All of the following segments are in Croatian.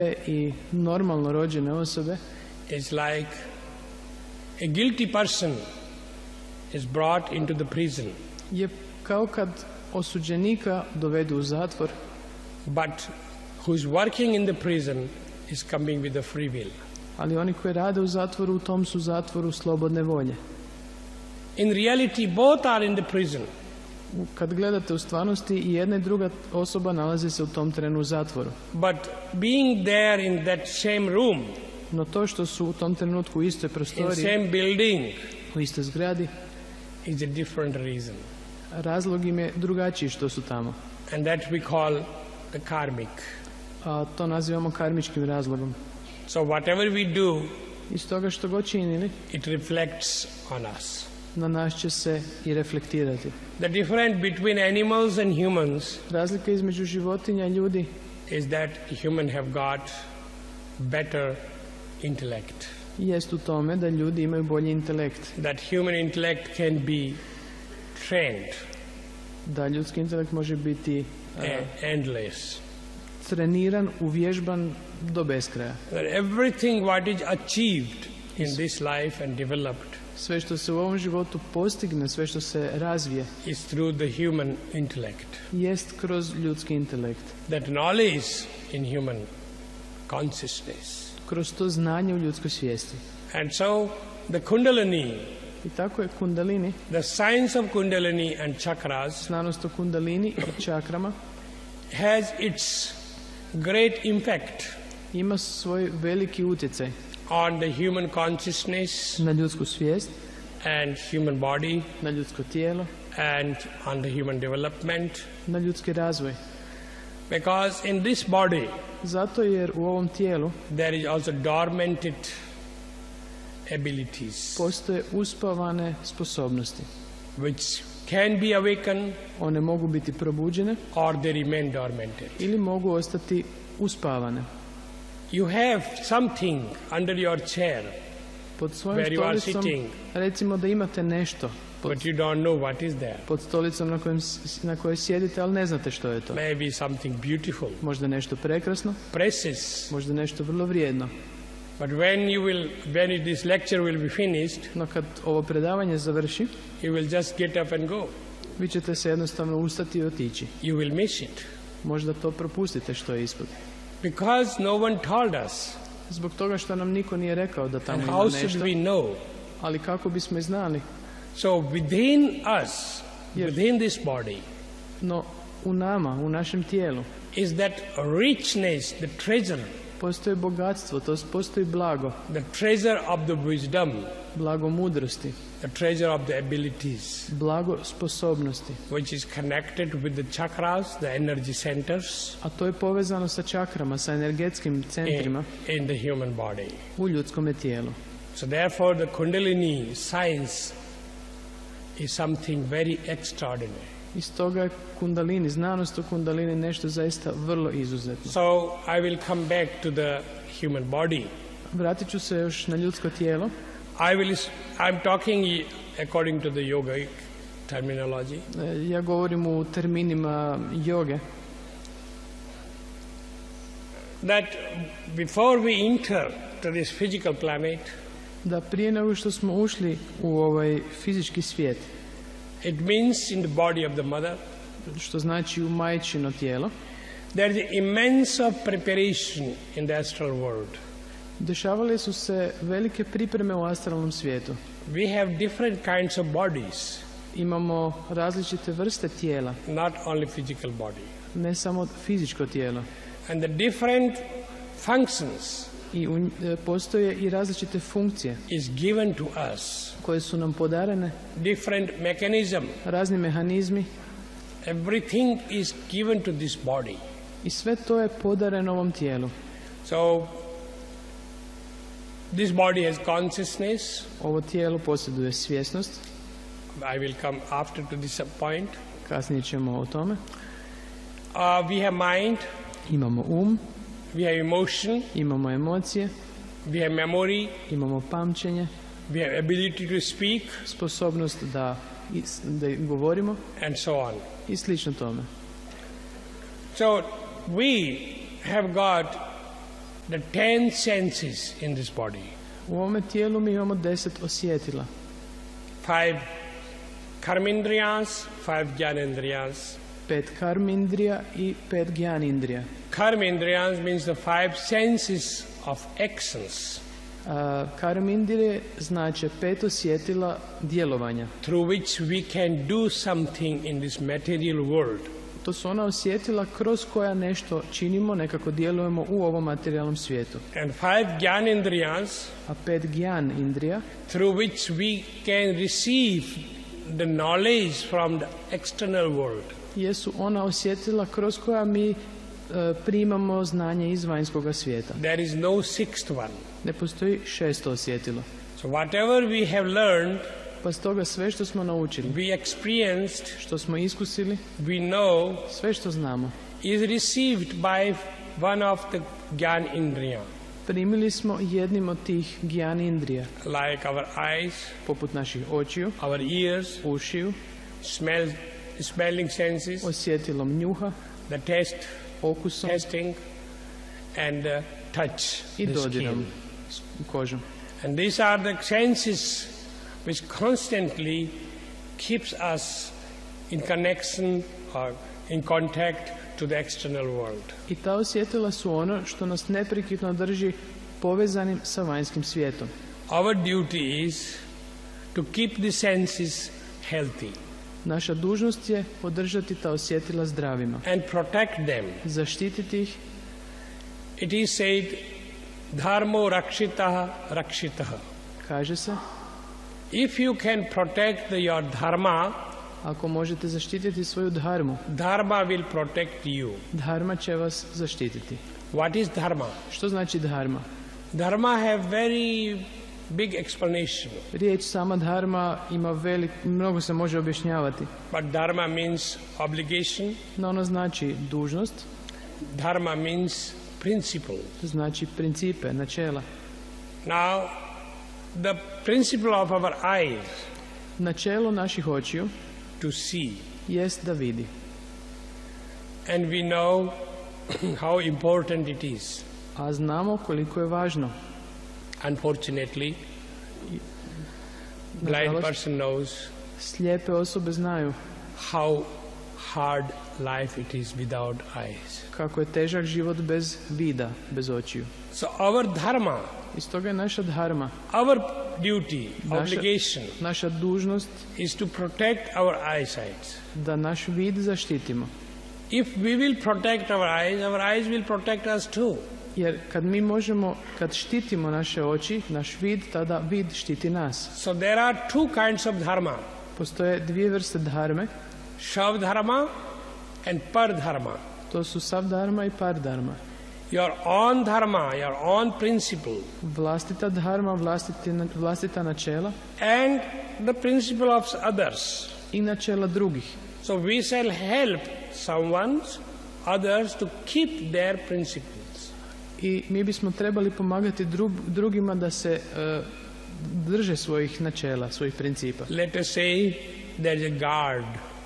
I normalno rođene osobe is like a guilty person is brought into the prison, je kao kad osuđenika dovedu u zatvor, but who is working in the prison is coming with a free will. ali oni koji rade u zatvoru, u tom su zatvoru slobodne volje. In reality, both are in the prison. Kad gledate u stvarnosti, i jedna i druga osoba nalazi se u tom trenu u zatvoru. But being there in that same room, No to što su u tom trenutku u istoj in prostoriji, same building, u istoj zgradi, is a different reason. razlog im je drugačiji što su tamo. And that we call the karmic. A to nazivamo karmičkim razlogom. So whatever we do, Iz toga što god činili, it reflects on us. na nas će se i reflektirati. The difference between animals and humans Razlika između životinja i ljudi is that humans have got better intellect. jest u tome da ljudi imaju bolji intelekt. That human intellect can be trained Da ljudski intelekt može biti endless. treniran, uvježban do beskraja. That everything what is achieved in this life and developed Sve što se u ovom životu postigne, sve što se razvije, is through the human intellect. jest kroz ljudski intelekt. That knowledge in human consciousness. Kroz to znanje u ljudskoj svijesti. And so the Kundalini, I tako je kundalini, the science of Kundalini and chakras znanost o kundalini i čakrama, has its great impact ima svoj veliki utjecaj on the human consciousness na ljudsku svijest, and human body na ljudsko tijelo, and on the human development. na ljudski razvoj. Because in this body Zato jer u ovom tijelu there is also dormanted abilities postoje uspavane sposobnosti. which can be awakened One mogu biti probuđene or they remain dormanted. ili mogu ostati uspavane. You have something under your chair Pod svojom where you are stolicom, sitting, recimo da imate nešto but you don't know what is there. pod stolicom na kojoj sjedite, ali ne znate što je to. Maybe something beautiful, Možda nešto prekrasno, precious. možda nešto vrlo vrijedno. But when this lecture will be finished, No kad ovo predavanje završi, you will just get up and go. vi ćete se jednostavno ustati i otići. You will miss it. Možda to propustite što je ispod. Because no one told us. Zbog toga što nam niko nije rekao da tamo And ima how should nešto, we know? ali kako bismo i znali. So within us, Yes. within this body, No u nama, u našem tijelu, is that richness, the treasure, postoji bogatstvo, to postoji blago, the treasure of the wisdom, blago mudrosti, the treasure of the abilities, blago sposobnosti. which is connected with the chakras, the energy centers A to je povezano sa čakrama, sa energetskim centrima in the human body. u ljudskome tijelu. So therefore the Kundalini science is something very extraordinary. I stoga je kundalini, znanost o kundalini nešto zaista vrlo izuzetno. So I will come back to the human body. Vratit ću se još na ljudsko tijelo. I'm talking according to the yogic terminology. Ja govorim u terminima joge. That before we enter to this physical planet, Da prije nego što smo ušli u ovaj fizički svijet, it means in the body of the mother, što znači u majčino tijelo, there is immense of preparation in the astral world. dešavale su se velike pripreme u astralnom svijetu. We have different kinds of bodies, Imamo različite vrste tijela, not only physical body. ne samo fizičko tijelo. And the different functions I postoje i različite funkcije is given to us, koje su nam podarene, different mechanism. razni mehanizmi, Everything is given to this body. i sve to je podareno ovom tijelu. So this body has consciousness. Ovo tijelo posjeduje svjesnost, I will come after to this point. kasnije ćemo o tome. We have mind, Imamo um, we have emotion, imamo emocije, we have memory, imamo pamćenje, we have ability to speak, sposobnost da govorimo and so on. i slično tome. So we have got the 10 senses in this body. U ovome tijelu mi imamo 10 osjetila. 5 karmindriyas, 5 jnanendriyas. 5 karmindrija i 5 gyanindrija. Karmindriyas means the 5 senses of actions Karmindrije znače 5 osjetila djelovanja. through which we can do something in this material world. To su ona osjetila kroz koja nešto činimo, nekako djelujemo u ovom materijalnom svijetu. And 5 jnanendriyas A 5 gyan indrija through which we can receive the knowledge from the external world. jesu ona osjetila kroz koja mi primamo znanje iz vanjskoga svijeta. There is no sixth one. Ne postoji 6. osjetilo. So whatever we have learned, Pa stoga sve što smo naučili, we experienced, što smo iskusili, we know sve što znamo, is received by one of the Gyan Indriya, primili smo jednim od tih gyan indrija, like our eyes, poput naših očiju, our ears, ušiju, smelling senses, osjetilom njuha, the taste, okusom tasting, and touch, i the dodirom skin. kožom. And these are the senses which constantly keeps us in connection or in contact to the external world. I ta osjetila su ono što nas neprekidno drži povezanim sa vanjskim svijetom. Our duty is to keep the senses healthy Naša dužnost je održati ta osjetila zdravima, and protect them. zaštititi ih. It is said, dharmo rakshitaha rakshitaha. Kaže se, If you can protect your dharma, ako možete zaštititi svoju dharmu, dharma will protect you. dharma će vas zaštititi. What is dharma? Što znači dharma? Dharma have very big explanation. Riječ sama dharma ima mnogo se može objašnjavati, But dharma means obligation. no ono znači dužnost, Dharma means principle. znači principe, načela. Now, the principle of our eyes Načelo naših očiju to see. jest da vidi. And we know how important it is. A znamo koliko je važno. Unfortunately, blind Nažalost, person knows slijepe osobe znaju how hard life it is without eyes. kako je težak život bez vida, bez očiju. So our dharma, I stoga je naša dharma, our duty, obligation naša dužnost is to protect our eyesight. da naš vid zaštitimo. If we will protect our eyes will protect us too. Jer kad štitimo naše oči, naš vid, tada vid štiti nas. So there are 2 kinds of dharma, Postoje 2 vrste dharme, Shavdharma and Pardharma. to su savdharma i pardharma. Your own dharma, your own principle, Vlastita dharma, vlastita načela and the principle of others. i načela drugih. So we shall help others to keep their principles. I mi bismo trebali pomagati drugima da se drže svojih načela, svojih principa. Let us say there is a guard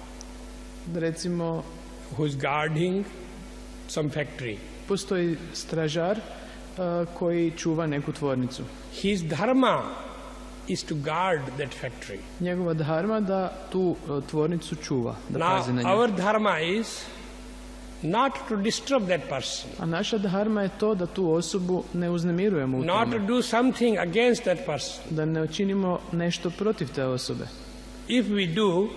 Recimo, who is guarding some factory. postoji stražar koji čuva neku tvornicu. His dharma is to guard that factory. Njegova dharma da tu tvornicu čuva, da pazi na Now nju. our dharma is not to disturb that person, A naša dharma je to da tu osobu ne uznemirujemo u not to tome, do something against that person. da ne učinimo nešto protiv te osobe. If we do,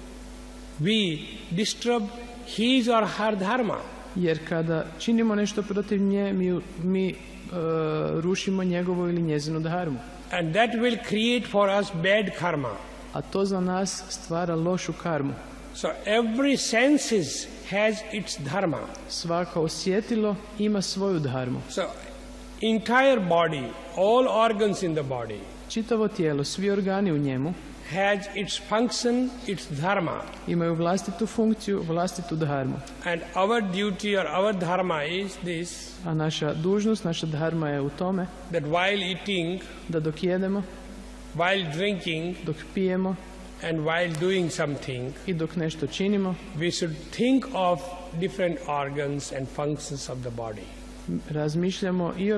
we disturb his or her dharma. Jer kada činimo nešto protiv nje, mi rušimo njegovu ili njezinu dharmu. And that will create for us bad karma. A to za nas stvara lošu karmu. So every senses has its dharma. Svako osjetilo ima svoju dharmu. So entire body, all organs in the body Čitavo tijelo, svi organi u njemu has its function, its dharma. imaju vlastitu funkciju, vlastitu dharmu. And our duty or our dharma is this, A naša dužnost, naša dharma je u tome that while eating, da dok jedemo, while drinking, dok pijemo and while doing something, i dok nešto činimo, we should think of different organs and functions of the body. razmišljamo i o